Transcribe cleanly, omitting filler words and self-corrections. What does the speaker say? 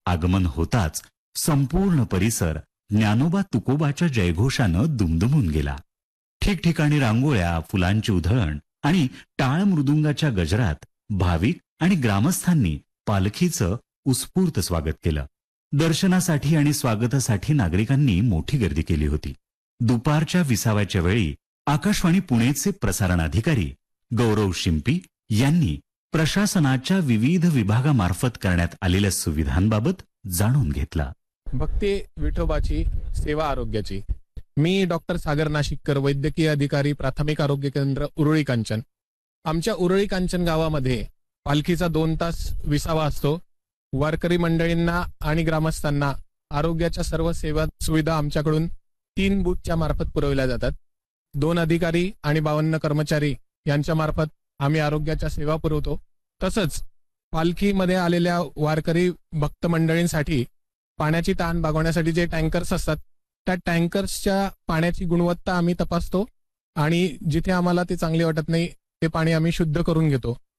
आगमन होताच संपूर्ण परिसर ज्ञानोबा तुकोबाच्या जयघोषानं दुमदुमून गेला. ठिकठिकाणी रांगोळ्या, फुलांची उधळण आणि टाळ मृदुंगाच्या गजरात भाविक आणि ग्रामस्थांनी पालखीचं उत्स्फूर्त स्वागत केलं. दर्शनासाठी आणि स्वागतासाठी नागरिकांनी मोठी गर्दी केली होती. दुपारच्या विसाव्याच्या वेळी आकाशवाणी पुणेचे प्रसारण अधिकारी गौरव शिंपी यांनी प्रशासनाच्या विविध विभागामार्फत करण्यात आलेल्या सुविधांबाबत जाणून घेतला. भक्ती विठोबाची सेवा आरोग्याची. मी डॉक्टर सागर नाशिककर, वैद्यकीय अधिकारी, प्राथमिक आरोग्य केंद्र, उरुळी कांचन. आमच्या उरुळी कांचन गावामध्ये पालखीचा 2 तास विसावा असतो. वारकरी मंडळींना आणि ग्रामस्थांना आरोग्याच्या सर्व सेवा सुविधा आमच्याकडून 3 बूथच्या मार्फत पुरवल्या जातात. 2 अधिकारी आणि 52 कर्मचारी यांच्या मार्फत आम्ही आरोग्याच्या सेवा पुरवतो. तसंच पालखीमध्ये आलेल्या वारकरी भक्त मंडळींसाठी पाण्याची तहान भागवण्यासाठी जे टँकर्स असतात, त्या टँकर्सच्या पाण्याची गुणवत्ता आम्ही तपासतो आणि जिथे आम्हाला ते चांगले वाटत नाही ते पाणी आम्ही शुद्ध करून घेतो.